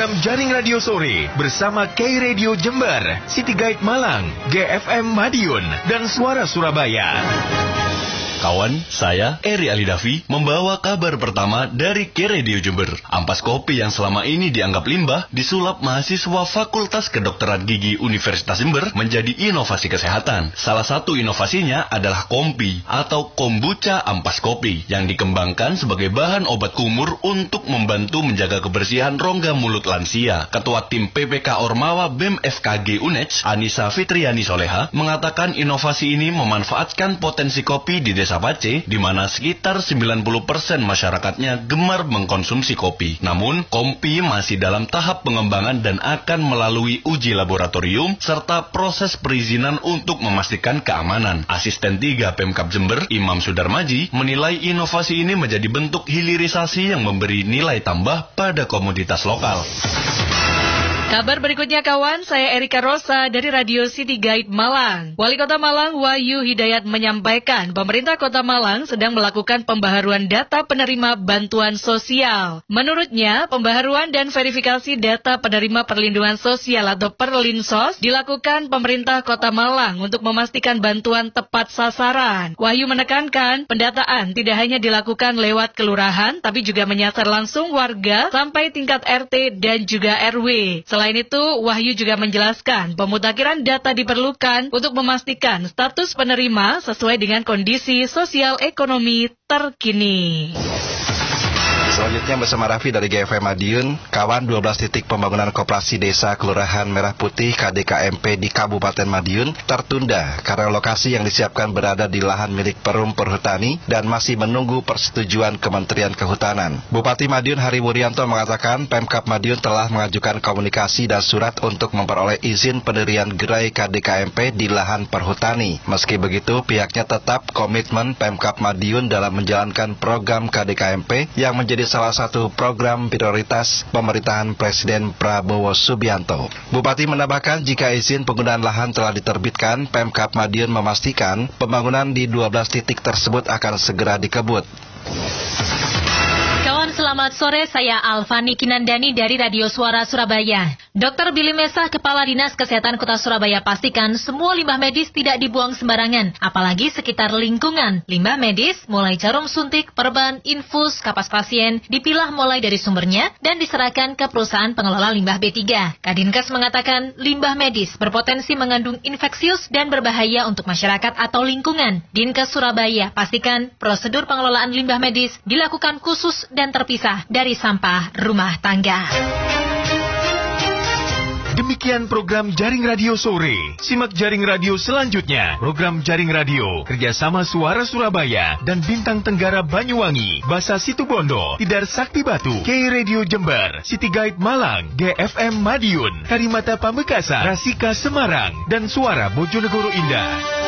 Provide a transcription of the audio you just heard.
program Jaring Radio Sore bersama K-Radio Jember, City Guide Malang, GFM Madiun, dan Suara Surabaya. Kawan, saya Eri Alidavi membawa kabar pertama dari K-Radio Jember. Ampas kopi yang selama ini dianggap limbah disulap mahasiswa Fakultas Kedokteran Gigi Universitas Jember menjadi inovasi kesehatan. Salah satu inovasinya adalah kompi atau kombucha ampas kopi yang dikembangkan sebagai bahan obat kumur untuk membantu menjaga kebersihan rongga mulut lansia. Ketua Tim PPK Ormawa BEM FKG UNEJ, Anissa Fitriani Soleha, mengatakan inovasi ini memanfaatkan potensi kopi di Desa Pace, di mana sekitar 90% masyarakatnya gemar mengkonsumsi kopi. Namun, kopi masih dalam tahap pengembangan dan akan melalui uji laboratorium serta proses perizinan untuk memastikan keamanan. Asisten 3 Pemkab Jember, Imam Sudarmaji, menilai inovasi ini menjadi bentuk hilirisasi yang memberi nilai tambah pada komoditas lokal. Kabar berikutnya kawan, saya Erika Rosa dari Radio City Guide Malang. Wali Kota Malang Wahyu Hidayat menyampaikan pemerintah Kota Malang sedang melakukan pembaharuan data penerima bantuan sosial. Menurutnya, pembaharuan dan verifikasi data penerima perlindungan sosial atau Perlinsos dilakukan pemerintah Kota Malang untuk memastikan bantuan tepat sasaran. Wahyu menekankan pendataan tidak hanya dilakukan lewat kelurahan, tapi juga menyasar langsung warga sampai tingkat RT dan juga RW. Selain itu, Wahyu juga menjelaskan pemutakhiran data diperlukan untuk memastikan status penerima sesuai dengan kondisi sosial ekonomi terkini. Selanjutnya bersama Raffi dari GFM Madiun, kawan 12 titik pembangunan koperasi desa Kelurahan Merah Putih KDKMP di Kabupaten Madiun tertunda karena lokasi yang disiapkan berada di lahan milik Perum Perhutani dan masih menunggu persetujuan Kementerian Kehutanan. Bupati Madiun Hari Wuryanto mengatakan Pemkab Madiun telah mengajukan komunikasi dan surat untuk memperoleh izin pendirian gerai KDKMP di lahan perhutani. Meski begitu, pihaknya tetap komitmen Pemkab Madiun dalam menjalankan program KDKMP yang menjadi salah satu program prioritas pemerintahan Presiden Prabowo Subianto. Bupati menambahkan jika izin penggunaan lahan telah diterbitkan, Pemkab Madiun memastikan pembangunan di 12 titik tersebut akan segera dikebut. Selamat sore, saya Alfani Kinandani dari Radio Suara Surabaya. Dr. Billy Mesah, Kepala Dinas Kesehatan Kota Surabaya pastikan semua limbah medis tidak dibuang sembarangan, apalagi sekitar lingkungan. Limbah medis, mulai jarum suntik, perban, infus, kapas pasien, dipilah mulai dari sumbernya dan diserahkan ke perusahaan pengelola limbah B3. Kadinkes mengatakan limbah medis berpotensi mengandung infeksius dan berbahaya untuk masyarakat atau lingkungan. Dinkes Surabaya pastikan prosedur pengelolaan limbah medis dilakukan khusus dan terpisah dari sampah rumah tangga. Demikian program Jaring Radio Sore. Simak Jaring Radio selanjutnya. Program Jaring Radio kerjasama Suara Surabaya dan Bintang Tenggara Banyuwangi, Basa Situbondo, Tidar Sakti Batu, K-Radio Jember, City Guide Malang, GFM Madiun, Karimata Pamekasan, Rasika Semarang, dan Suara Bojonegoro Indah.